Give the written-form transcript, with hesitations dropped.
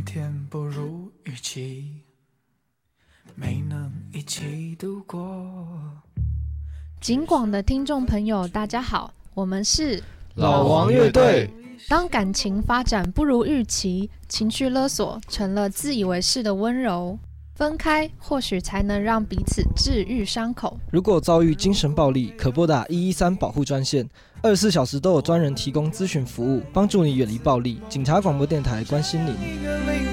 天不如预期，没能一起度过。 警广的听众朋友大家好，我们是老王乐队。 当感情发展不如预期，情绪勒索成了自以为是的温柔，分开或许才能让彼此治愈伤口。 如果遭遇精神暴力，可拨打113保护专线，24小时都有专人提供咨询服务，帮助你远离暴力。警察广播电台关心您。